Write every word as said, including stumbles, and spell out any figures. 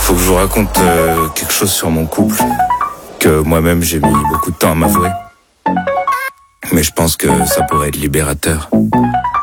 Faut que je vous raconte euh, quelque chose sur mon couple, que moi-même j'ai mis beaucoup de temps à m'avouer. Mais je pense que ça pourrait être libérateur.